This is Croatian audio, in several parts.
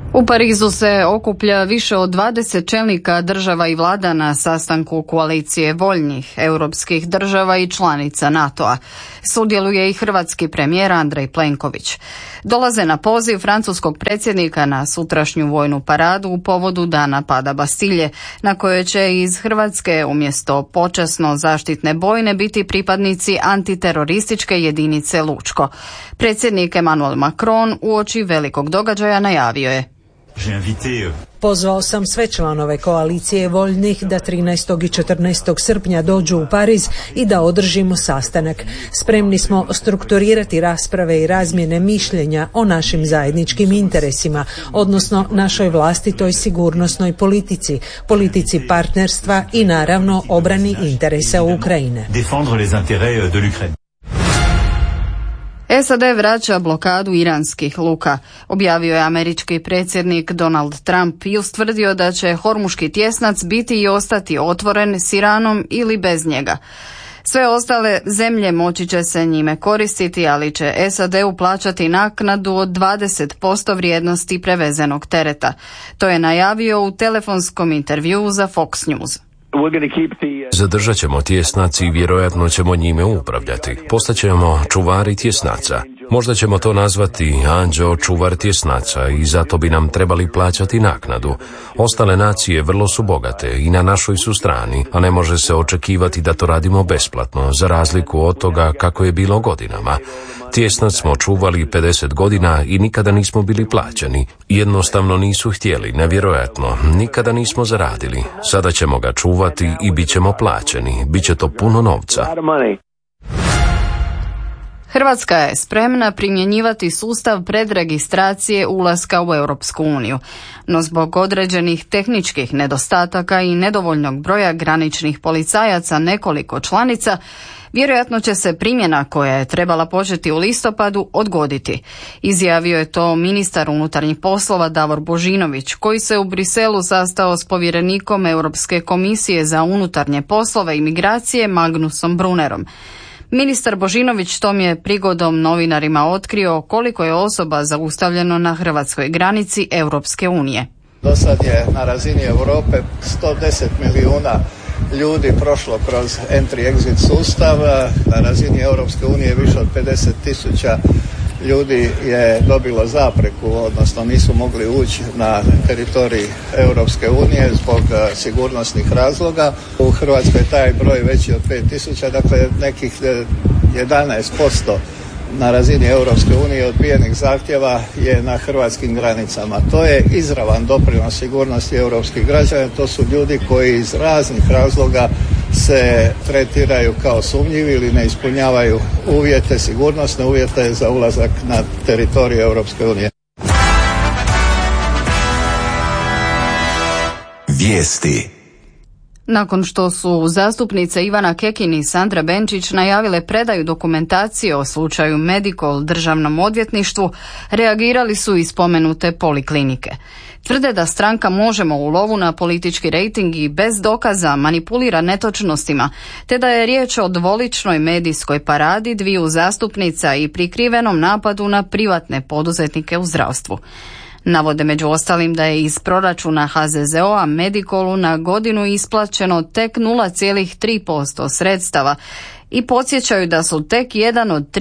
U Parizu se okuplja više od 20 čelnika država i vlada na sastanku koalicije voljnih europskih država i članica NATO-a. Sudjeluje i hrvatski premijer Andrej Plenković. Dolaze na poziv francuskog predsjednika na sutrašnju vojnu paradu u povodu Dana pada Bastilje, na kojoj će iz Hrvatske umjesto počasno zaštitne bojne biti pripadnici antiterorističke jedinice Lučko. Predsjednik Emmanuel Macron uoči velikog događaja najavio je: Pozvao sam sve članove koalicije voljnih da 13. i 14. srpnja dođu u Pariz i da održimo sastanak. Spremni smo strukturirati rasprave i razmjene mišljenja o našim zajedničkim interesima, odnosno našoj vlastitoj sigurnosnoj politici, politici partnerstva i naravno obrani interesa Ukrajine. SAD vraća blokadu iranskih luka, objavio je američki predsjednik Donald Trump i ustvrdio da će Hormuški tjesnac biti i ostati otvoren s Iranom ili bez njega. Sve ostale zemlje moći će se njime koristiti, ali će SAD-u plaćati naknadu od 20% vrijednosti prevezenog tereta. To je najavio u telefonskom intervjuu za Fox News. Zadržat ćemo tjesnac i vjerojatno ćemo njime upravljati. Postaćemo čuvari tjesnaca. Možda ćemo to nazvati anđeo čuvar tjesnaca i zato bi nam trebali plaćati naknadu. Ostale nacije vrlo su bogate i na našoj su strani, a ne može se očekivati da to radimo besplatno, za razliku od toga kako je bilo godinama. Tjesnac smo čuvali 50 godina i nikada nismo bili plaćeni. Jednostavno nisu htjeli, nevjerojatno, nikada nismo zaradili. Sada ćemo ga čuvati i bit ćemo plaćeni. Biće to puno novca. Hrvatska je spremna primjenjivati sustav predregistracije ulaska u Europsku uniju, no zbog određenih tehničkih nedostataka i nedovoljnog broja graničnih policajaca nekoliko članica, vjerojatno će se primjena koja je trebala početi u listopadu odgoditi. Izjavio je to ministar unutarnjih poslova Davor Božinović, koji se u Briselu sastao s povjerenikom Europske komisije za unutarnje poslove i migracije Magnusom Brunnerom. Ministar Božinović tom je prigodom novinarima otkrio koliko je osoba zaustavljeno na hrvatskoj granici Europske unije. Do sad je na razini Europe 110 milijuna ljudi prošlo kroz entry-exit sustav, na razini Europske unije više od 50.000 ljudi je dobilo zapreku, odnosno nisu mogli ući na teritorij Europske unije zbog sigurnosnih razloga. U Hrvatskoj je taj broj veći od 5.000, dakle nekih 11% na razini Europske unije odbijenih zahtjeva je na hrvatskim granicama. To je izravan doprinos sigurnosti europskih građana, to su ljudi koji iz raznih razloga se tretiraju kao sumnjivi ili ne ispunjavaju uvjete, sigurnosne uvjete za ulazak na teritorij Europske unije. Vijesti. Nakon što su zastupnice Ivana Kekin i Sandra Benčić najavile predaju dokumentacije o slučaju Medikol Državnom odvjetništvu, reagirali su i spomenute poliklinike. Tvrde da stranka Možemo u lovu na politički rejting i bez dokaza manipulira netočnostima, te da je riječ o dvoličnoj medijskoj paradi dviju zastupnica i prikrivenom napadu na privatne poduzetnike u zdravstvu. Navode među ostalim da je iz proračuna HZZO-a Medikolu na godinu isplaćeno tek 0,3% sredstava i podsjećaju da su tek jedan od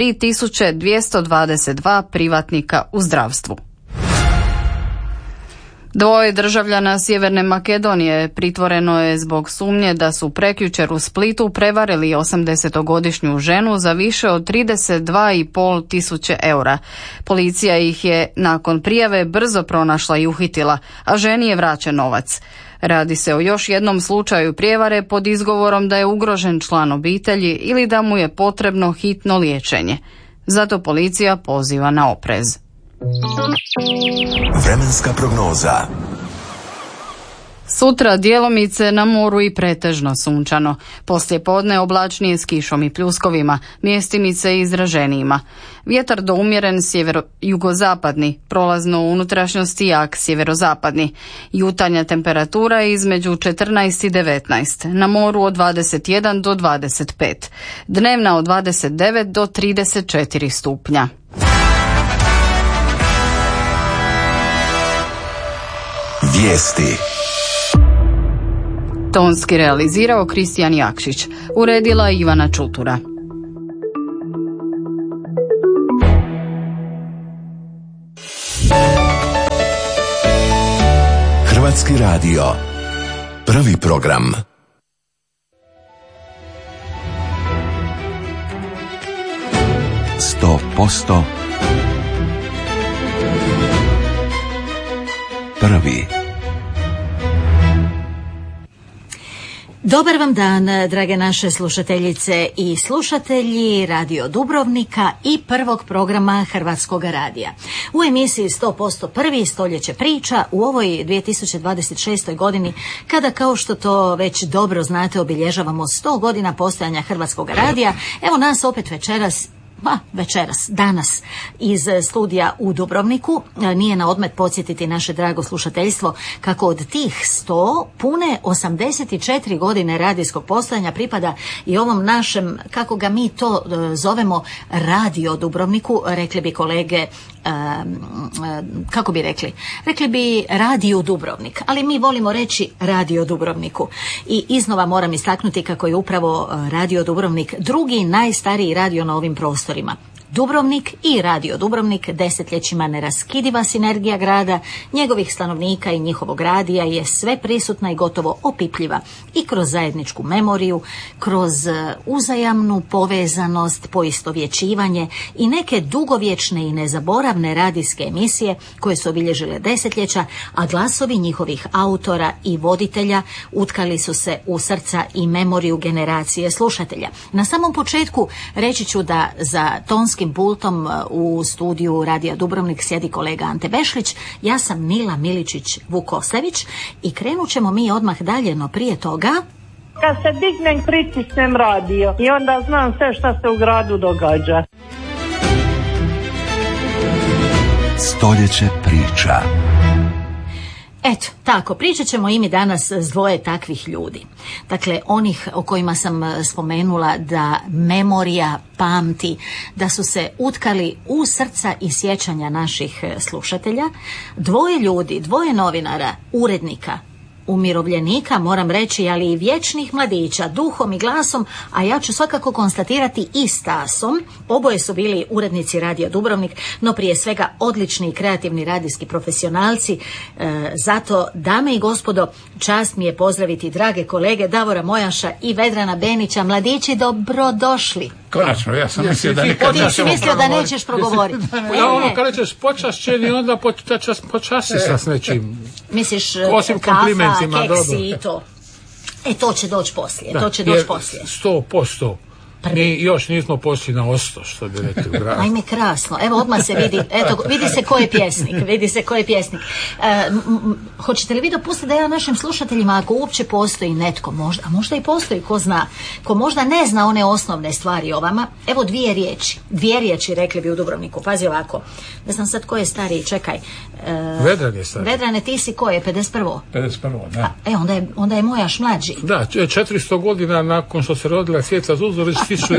3222 privatnika u zdravstvu. Dvoje državljana Sjeverne Makedonije pritvoreno je zbog sumnje da su prekjučer u Splitu prevarili 80-godišnju ženu za više od 32,5 tisuće eura. Policija ih je nakon prijave brzo pronašla i uhitila, a ženi je vraćen novac. Radi se o još jednom slučaju prijevare pod izgovorom da je ugrožen član obitelji ili da mu je potrebno hitno liječenje. Zato policija poziva na oprez. Vremenska prognoza. Sutra djelomice na moru i pretežno sunčano. Poslijepodne oblačnije s kišom i pljuskovima, mjestimice izraženijima. Vjetar do umjeren sjevero-jugozapadni, prolazno u unutrašnjosti jak sjeverozapadni. Jutarnja temperatura između 14 i 19, na moru od 21 do 25, dnevna od 29 do 34 stupnja. Vijesti. Tonski realizirao Kristijan Jakšić, uredila Ivana Čutura. Hrvatski radio. Prvi program. Sto posto prvi. Dobar vam dan, drage naše slušateljice i slušatelji Radio Dubrovnika i prvog programa Hrvatskog radija. U emisiji 100% prvi stoljeće priča u ovoj 2026. godini, kada kao što to već dobro znate obilježavamo 100 godina postojanja Hrvatskog radija, evo nas opet danas iz studija u Dubrovniku. Nije na odmet podsjetiti naše drago slušateljstvo kako od tih 100 pune 84 godine radijskog postojanja pripada i ovom našem, kako ga mi to zovemo, Radio Dubrovniku, rekli bi kolege, kako bi rekli? Rekli bi Radio Dubrovnik, ali mi volimo reći Radio Dubrovniku. I iznova moram istaknuti kako je upravo Radio Dubrovnik drugi najstariji radio na ovim prostorima. Dubrovnik i Radio Dubrovnik desetljećima neraskidiva sinergija grada, njegovih stanovnika i njihovog radija je sve prisutna i gotovo opipljiva i kroz zajedničku memoriju, kroz uzajamnu povezanost, poistovjećivanje i neke dugovječne i nezaboravne radijske emisije koje su obilježile desetljeća, a glasovi njihovih autora i voditelja utkali su se u srca i memoriju generacije slušatelja. Na samom početku reći ću da za tonskim pultom u studiju Radija Dubrovnik sjedi kolega Ante Bešlić, ja sam Nila Miličić-Vukosević i krenut ćemo mi odmah dalje, no prije toga... Kad se dignem, pritisnem radio i onda znam sve šta se u gradu događa. Stoljeće priča. Eto, tako, pričat ćemo i mi danas s dvoje takvih ljudi. Dakle, onih o kojima sam spomenula da memorija pamti, da su se utkali u srca i sjećanja naših slušatelja. Dvoje ljudi, dvoje novinara, urednika, umirovljenika, moram reći, ali i vječnih mladića, duhom i glasom, a ja ću svakako konstatirati i stasom. Oboje su bili urednici Radija Dubrovnik, no prije svega odlični i kreativni radijski profesionalci. Zato, dame i gospodo, čast mi je pozdraviti drage kolege Davora Mojaša i Vedrana Benića. Mladići, dobrodošli. Krasno, ja sam mislio da nikad nećemo progovoriti. Ti si mislio da nećeš progovoriti. Ono kada ćeš počašćeni, onda počasti sa s nečim. Misliš, osim kafa, komplimentima, keksi dobro. I to. To će doći poslije. To će doći poslije. 100%. Mi još nismo pošli na 100, što bi rekli u gradu. Ajme, krasno. Evo, odmah se vidi. Eto, vidi se ko je pjesnik. Hoćete li vi dopustiti da ja našim slušateljima, ako uopće postoji netko, a možda i postoji, ko zna, ko možda ne zna one osnovne stvari o vama, evo dvije riječi rekli bi u Dubrovniku. Pazi ovako, ne znam sad ko je stariji, čekaj. Vedran je stariji. Vedrane, ti si ko je, 51. 51, da. Onda je Mojaš mlađi. Da, 400 godina nakon što se rodila Svjetla Zuzorić,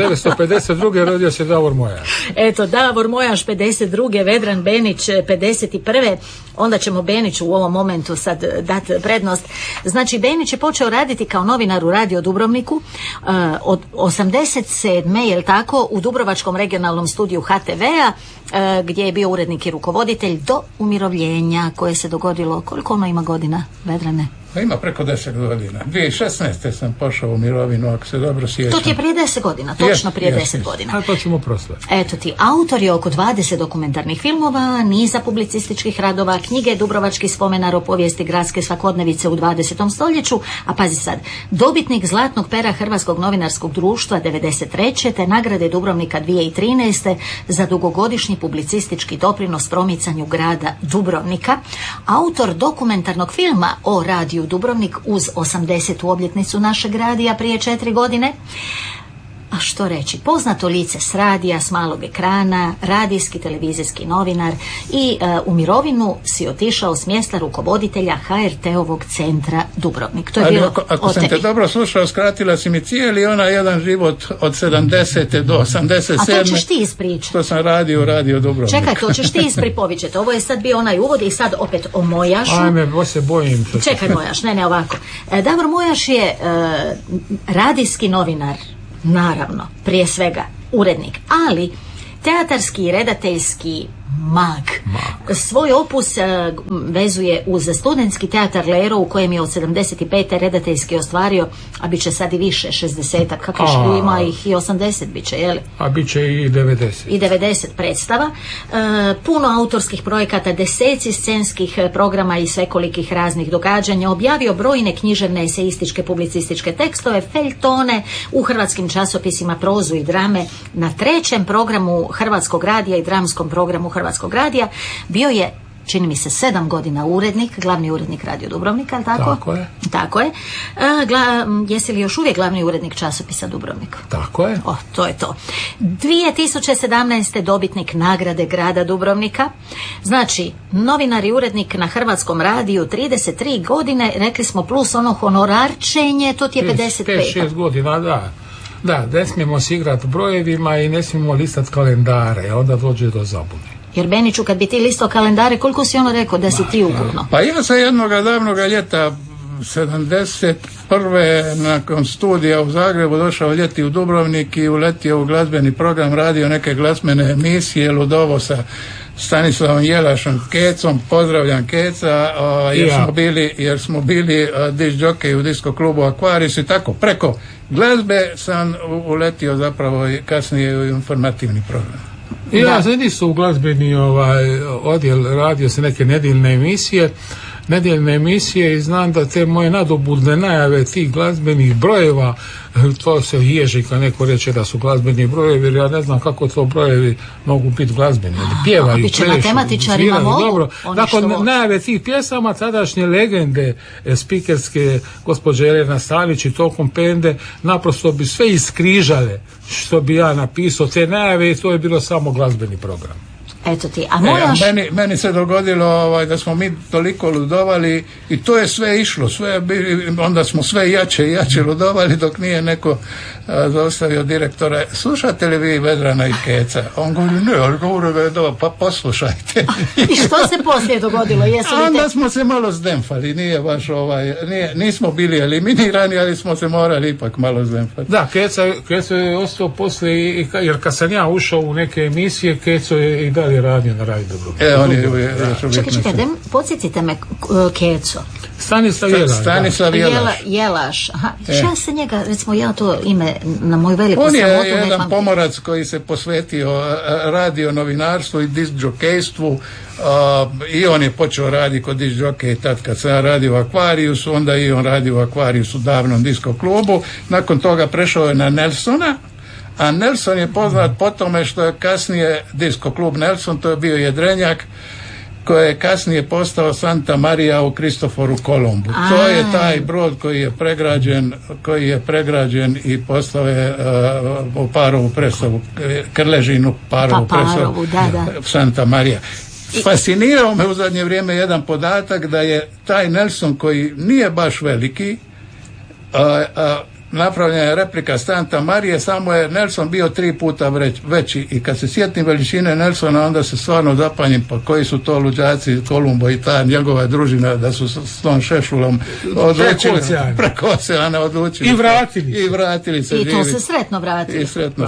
1952. rodio se Davor Mojaš. Eto, Davor Mojaš 52. Vedran Benić 51. Onda ćemo Beniću u ovom momentu sad dati prednost. Znači, Benić je počeo raditi kao novinar u Radio Dubrovniku od 87. jel tako, u Dubrovačkom regionalnom studiju HTV-a, gdje je bio urednik i rukovoditelj do umirovljenja koje se dogodilo. Koliko ono ima godina, Vedrane? Ima preko 10 godina. 2016. sam pošao u mirovinu, ako se dobro sjećam. To ti je prije 10 godina, točno prije 10 godina. A to ćemo proslaviti. Eto ti, autor je oko 20 dokumentarnih filmova, niza publicističkih radova, knjige Dubrovački spomenar o povijesti gradske svakodnevice u 20. stoljeću, a pazi sad, dobitnik Zlatnog pera Hrvatskog novinarskog društva 93. te nagrade Dubrovnika 2013. za dugogodišnji publicistički doprinos promicanju grada Dubrovnika, autor dokumentarnog filma o Radiju Dubrovnik uz 80. obljetnicu našeg radija prije 4 godine. A što reći, poznato lice s radija, s malog ekrana, radijski, televizijski novinar i u mirovinu si otišao s mjesta rukovoditelja HRT-ovog centra Dubrovnik. To je bilo ako sam te dobro slušao, skratila si mi cijeli onaj jedan život od 70. do 87. A to ćeš ti ispričati. Što sam radio u Radio Dubrovnik. Čekaj, to ćeš ti ispripovičati. Ovo je sad bio onaj uvod i sad opet o Mojašu. Ajme, bo se bojim. Čekaj Mojaš, ne ovako. Davor Mojaš je radijski novinar, naravno, prije svega urednik, ali teatarski i redateljski mag. Svoj opus vezuje uz studentski teatar Lero u kojem je od 75. redateljski ostvario, a bit će sad i više, 60-ak, kako ima ih i 80 bit će, jeli? A bit će i 90. I 90 predstava, puno autorskih projekata, deseci scenskih programa i svekolikih raznih događanja, objavio brojne književne, eseističke, publicističke tekstove, feljtone u hrvatskim časopisima, prozu i drame. Na 3. programu Hrvatskog radija i dramskom programu Hrvatskog radija bio je, čini mi se, 7 godina urednik, glavni urednik Radio Dubrovnika, ali tako? Tako je. Jesi li još uvijek glavni urednik časopisa Dubrovnik? Tako je. To je to. 2017. dobitnik nagrade grada Dubrovnika. Znači, novinar i urednik na Hrvatskom radiju 33 godine, rekli smo plus ono honorarčenje, to ti je 55. 5-6 godina, da. Da, ne smijemo se igrati brojevima i ne smijemo listati kalendare, onda dođe do zabune. Jer Beniću, kad bi ti listao kalendare, koliko si ono rekao da si ti ukupno? Pa ja sam jednoga davnoga ljeta 71. nakon studija u Zagrebu došao ljeti u Dubrovnik i uletio u glazbeni program, radio neke glazbene emisije, Ludovo sa Stanislavom Jelašom Kecom, pozdravljam Keca, jer smo bili disk jockey u disko klubu Aquarius i tako, preko glazbe sam uletio zapravo i kasnije u informativni program. Ja sam isto u glazbeni odjel radio se neke nedjeljne emisije i znam da te moje nadobudne najave tih glazbenih brojeva, to se ježi kad neko reče da su glazbeni brojevi, jer ja ne znam kako to brojevi mogu biti glazbeni, pjevaju, plešu, dobro. Dakle, najave tih pjesama, tadašnje legende spikerske, gospođe Jelena Stanić i tokom Pende, naprosto bi sve iskrižale što bi ja napisao te najave i to je bilo samo glazbeni program. Eto ti, a Mojaš... Meni se dogodilo da smo mi toliko ludovali i to je sve išlo, onda smo sve jače i jače ludovali dok nije neko zaustavio direktora. Slušate li vi Vedrana i Keca? On govori, ne, ali govori da je dobro, pa poslušajte. I što se poslije dogodilo? Onda smo se malo zdemfali, nije baš nismo bili eliminirani, ali smo se morali ipak malo zdemfati. Da, Keca je ostao poslije, jer kad sam ja ušao u neke emisije, Keco je i dalje radio na Radio Dubrovnik. Čekaj, podsjetite me, Keco. Stanislav Jelaš. Ja se njega, recimo ja to ime na moju veliku sramotu. On je jedan pomorac koji se posvetio radio novinarstvu i disk džokejstvu i on je počeo raditi kod disk džokej tad kad sam radio u Aquariusu, onda i on radio u Aquariusu davnom disko klubu. Nakon toga prešao je na Nelsona, a Nelson je poznat po tome što je kasnije disko klub Nelson, to je bio jedrenjak koji je kasnije postao Santa Maria u Kristoforu Kolumbu. To je taj brod koji je pregrađen i postao je u Parovu predstavu, Krležinu Parovu predstavu Santa Maria. Fascinirao me u zadnje vrijeme jedan podatak da je taj Nelson, koji nije baš veliki, napravljena je replika Santa Marije, samo je Nelson bio 3 puta veći i kad se sjetim veličine Nelsona, onda se stvarno zapanjim pa koji su to luđaci Kolumbo i ta njegova družina da su s tom šešulom preko oceana odlučili i vratili se i živi. To se sretno vratili.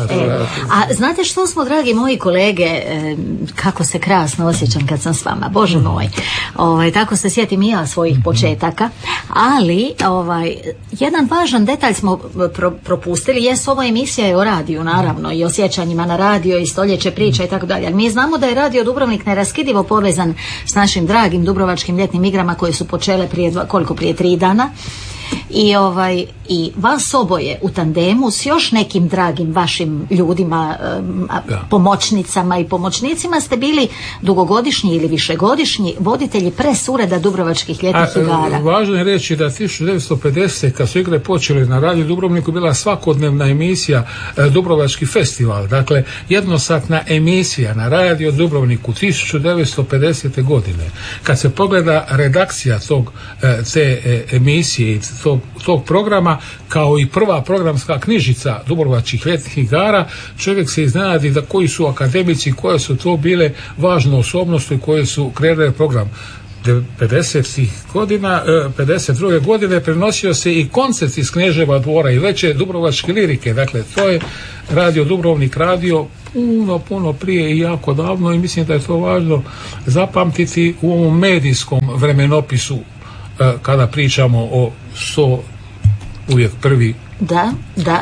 A znate što smo, dragi moji kolege, kako se krasno osjećam kad sam s vama, Bože moj, tako se sjetim i ja svojih početaka, ali jedan važan detalj smo propustili, jesu, ova emisija je o radiju, naravno, i o sjećanjima na radio i stoljeće priča i tako dalje, ali mi znamo da je Radio Dubrovnik neraskidivo povezan s našim dragim dubrovačkim ljetnim igrama koje su počele prije 3 dana. I vas oboje u tandemu s još nekim dragim vašim ljudima, pomoćnicama i pomoćnicima ste bili dugogodišnji ili višegodišnji voditelji pres ureda Dubrovačkih ljetnih igara. Važno je reći da 1950. kad su igre počele na Radio Dubrovniku bila svakodnevna emisija Dubrovački festival, dakle jednosatna emisija na Radio Dubrovniku 1950. godine. Kad se pogleda redakcija te emisije i tog programa, kao i prva programska knjižica Dubrovačkih ljetnih igara, čovjek se iznenadi da koji su akademici, koje su to bile važne osobnosti koje su kreirale program. 50. godina, 52. godine prenosio se i koncert iz Kneževa dvora i veće dubrovačke lirike. Dakle, to je Radio Dubrovnik radio puno prije i jako davno, i mislim da je to važno zapamtiti u ovom medijskom vremenopisu kada pričamo o 100 uvijek prvi. Da.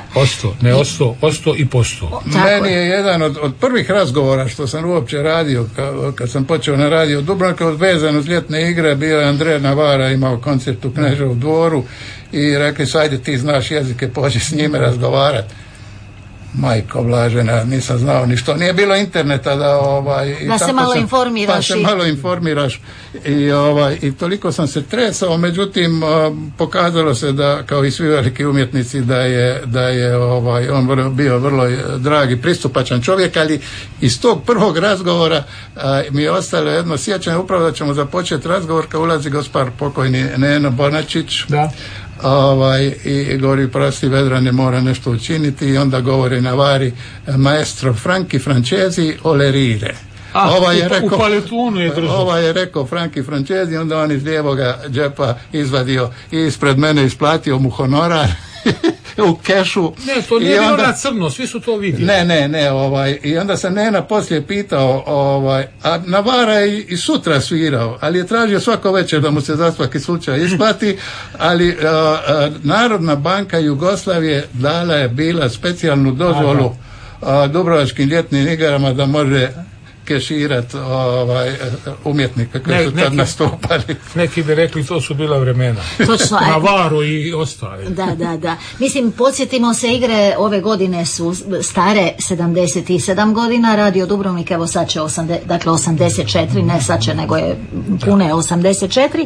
Osto i posto. Meni je jedan od prvih razgovora što sam uopće radio kad sam počeo na Radio Dubrovnik vezan uz ljetne igre, bio je Andrej Navara, imao koncert u Kneževu dvoru i rekli su ajde ti znaš jezike, pođi s njime razgovarati. Majko blažena, nisam znao ništa. Nije bilo interneta da se malo informiraš. Pa se malo informiraš i toliko sam se tresao, međutim pokazalo se da kao i svi veliki umjetnici da je on bio vrlo drag i pristupačan čovjek, ali iz tog prvog razgovora mi je ostalo jedno sjećanje, upravo da ćemo započeti razgovor kad ulazi gospar pokojni Neno Bonačić. Da. I govori prosti Vedrane mora nešto učiniti i onda govori maestro Franchi Francesi olerire. U paletunu je držao. Ovaj je rekao Franchi Francesi, onda on iz lijevoga džepa izvadio i ispred mene isplatio mu honorar u kešu. Ne, to nije bilo na crno, svi su to vidjeli. Ne, i onda sam Nena poslije pitao, a Navara je i sutra svirao, ali je tražio svako večer da mu se za svaki slučaj isplati, ali Narodna banka Jugoslavije dala je bila specijalnu dozvolu Dubrovačkim ljetnim igrama da može keširati umjetnika koji su tad nastupali. Neki bi rekli to su bila vremena. Točno. Navaru i ostali. Da. Mislim, podsjetimo se, igre ove godine su stare 77 godina, Radio Dubrovnik evo sad će 84, ne sad će, nego je pune 84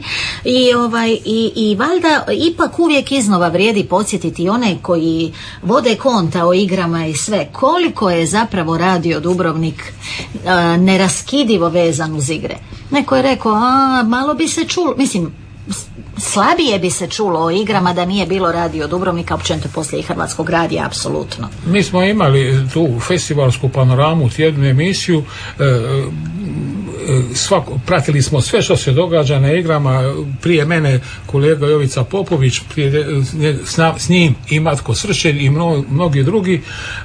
i valjda ipak uvijek iznova vrijedi podsjetiti one koji vode konta o igrama i sve, koliko je zapravo Radio Dubrovnik neraskidivo vezan uz igre. Neko je rekao, malo bi se čulo, mislim, slabije bi se čulo o igrama da nije bilo Radio Dubrovnika, općenito poslije i Hrvatskog radija, apsolutno. Mi smo imali tu festivalsku panoramu, tjednu emisiju, pratili smo sve što se događa na igrama. Prije mene kolega Jovica Popović, s njim i Matko Sršelj i mnogi drugi.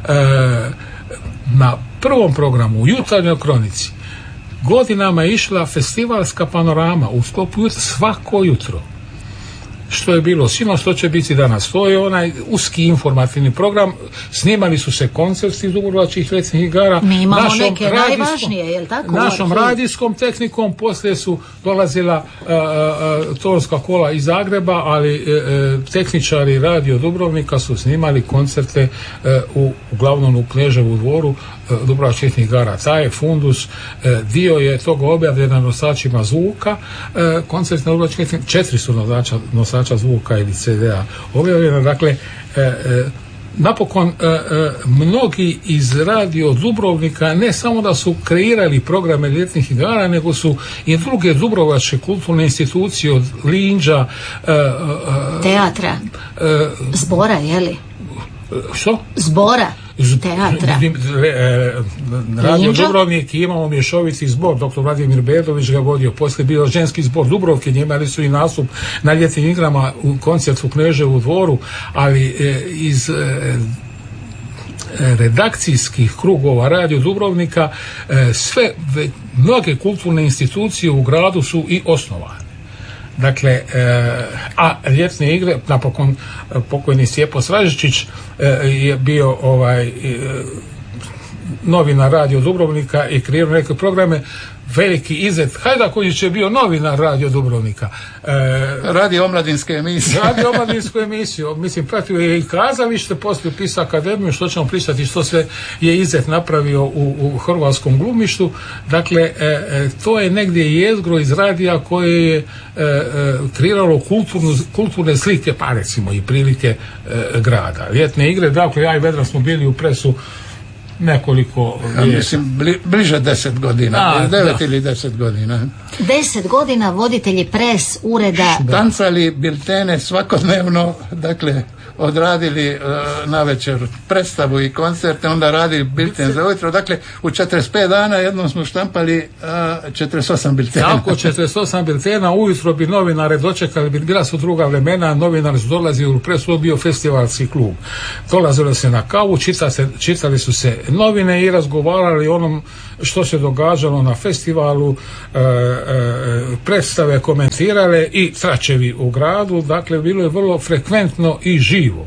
Na prvom programu u Jutarnjoj kronici godinama je išla festivalska panorama u sklopu svako jutro. Što je bilo sinoć, što će biti danas. To je onaj uski informativni program. Snimali su se koncerti Dubrovačkih ljetnih igara. Mi imamo neke najvažnije, je li tako? Našom radijskom tehnikom, poslije su dolazila tonska kola iz Zagreba, ali tehničari Radio Dubrovnika su snimali koncerte uglavnom u Kneževu dvoru Dubrovačkih ljetnih igara. Taj je fundus, dio je toga objavljen na nosačima zvuka. Koncert na Dubrovačkih ljetnih 4 su nosača zvuka ili CD-a objavljeno. Dakle, napokon mnogi iz Radio Dubrovnika ne samo da su kreirali programe ljetnih igara, nego su i druge dubrovačke kulturne institucije od Linđa, teatra, zbora, jeli? Što? Zbora. Teatra. Radio Dubrovnik, imamo mješoviti zbor, dr. Vladimir Bedović ga vodio, poslije bio ženski zbor Dubrovke, imali su i nastup na ljetnim igrama u koncertu u Kneževu dvoru, ali iz redakcijskih krugova Radio Dubrovnika mnoge kulturne institucije u gradu su i osnovane. Dakle, a ljetne igre, napokon pokojni Stjepo Sražičić je bio novinar Radio Dubrovnika i kreirao neke programe. veliki Izet Hajdaković je bio novinar Radio Dubrovnika. Radio omladinske emisije. Radio omladinsku emisiju. Mislim, pratio je i kazalište, poslije pisao akademiju, što ćemo pričati, što sve je Izet napravio u hrvatskom glumištu. Dakle, to je negdje jezgro iz radija koje je kreiralo kulturne slike, pa recimo i prilike grada. Ljetne igre, dakle, ja i Vedran smo bili u Presu nekoliko mislim bliže 10 godina, 9 ili 10 godina. 10 godina voditelji Pres ureda. Štancali biltene svakodnevno, dakle odradili na večer predstavu i koncerte, onda radili bilten za ujutro, dakle u 45 dana jednom smo štampali 48 biltena. Tako, 48 biltena, ujutro bi novinare dočekali, bila su druga vremena, novinari su dolazili u Presu, bio festivalski klub. Dolazilo se na kavu, čitali su se novine i razgovarali o onom što se događalo na festivalu, predstave komentirale i tračevi u gradu, dakle bilo je vrlo frekventno i živo.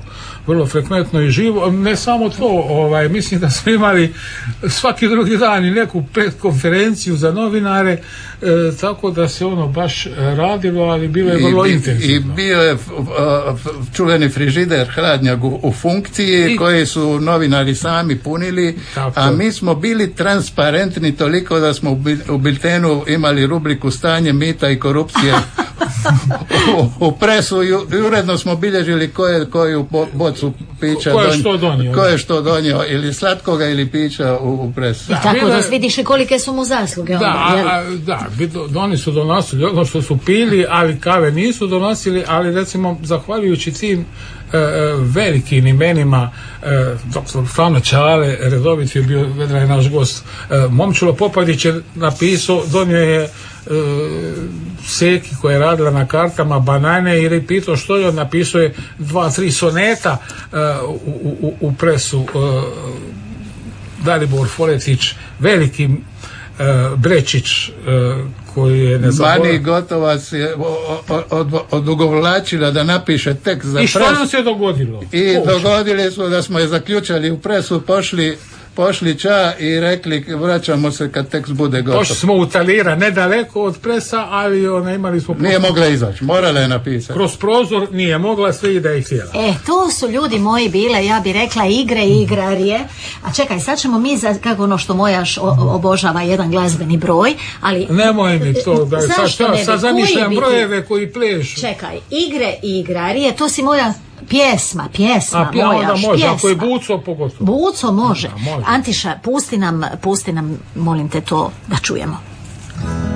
Ne samo to, mislim da smo imali svaki drugi dan i neku konferenciju za novinare, tako da se ono baš radilo, ali bilo je vrlo intenzivno. I bio je čuveni frižider, hladnjak u funkciji, koji su novinari sami punili, tako. A mi smo bili transparentni toliko da smo u biltenu imali rubriku stanje mita i korupcije u Presu i uredno smo bilježili koju bocu pića ko je što donio, ili slatkoga ili pića u Presu. I tako da vidiš i kolike su mu zasluge. Oni su donosili ono što su pili, ali kave nisu donosili, ali recimo zahvaljujući tim velikim imenima, doktor Frano Čale, redovit je bio, Vedran je naš gost, Momčilo Popadić je napisao, donio je Seki koja je radila na kartama banane i pitao što je, napisao je 2-3 soneta u Presu. Dalibor Foletić, veliki Brečić koji je Bani Gotovac je odugovlačila da napiše tekst za Pres. I što nam se dogodilo? I dogodili smo da smo je zaključali u Presu, pošli ča i rekli vraćamo se kad tekst bude gotov. Pošli smo u Talira, nedaleko od Presa, ali imali smo... Nije mogla izaći, morala je napisati. Kroz prozor nije mogla, sve i da je htjela. To su ljudi moji bile, ja bih rekla, igre i igrarije. A čekaj, sad ćemo mi, kako ono što Mojaš obožava, jedan glazbeni broj, ali... Nemoj mi to, sad zamišljam brojeve koji plešu. Čekaj, igre i igrarije, to si moja... Pjesma, onda može, ako je Buco pogotovo. Buco može. Antiša, pusti nam, molim te, to da čujemo.